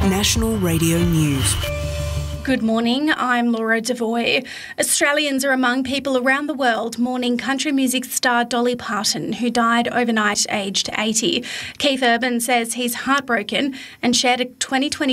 National Radio News. Good morning, I'm Laura Devoy. Australians are among people around the world mourning country music star Dolly Parton, who died overnight aged 80. Keith Urban says he's heartbroken and shared a 2020